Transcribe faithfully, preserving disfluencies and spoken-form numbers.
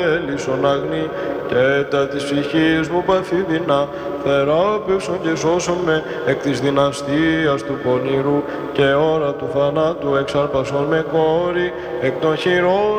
έλυσον αγνή και τα της ψυχής μου παθήδινα, θεράπευσον και σώσον με εκ της δυναστείας του πονηρού και ώρα του θανάτου εξάρπασον με κόρη εκ των χειρών